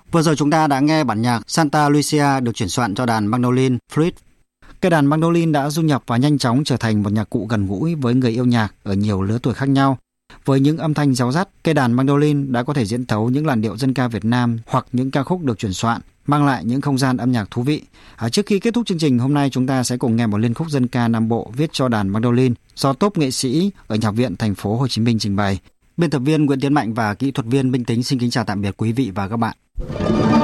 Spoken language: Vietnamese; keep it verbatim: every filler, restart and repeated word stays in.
Vừa rồi chúng ta đã nghe bản nhạc Santa Lucia được chuyển soạn cho đàn mandolin flute. Cây đàn mandolin đã du nhập và nhanh chóng trở thành một nhạc cụ gần gũi với người yêu nhạc ở nhiều lứa tuổi khác nhau. Với những âm thanh réo rắt, cây đàn mandolin đã có thể diễn tấu những làn điệu dân ca Việt Nam hoặc những ca khúc được chuyển soạn, mang lại những không gian âm nhạc thú vị. À, trước khi kết thúc chương trình hôm nay, chúng ta sẽ cùng nghe một liên khúc dân ca Nam Bộ viết cho đàn mandolin do tốp nghệ sĩ ở Nhạc viện Thành phố Hồ Chí Minh trình bày. Biên tập viên Nguyễn Tiến Mạnh và kỹ thuật viên Minh Tính xin kính chào tạm biệt quý vị và các bạn.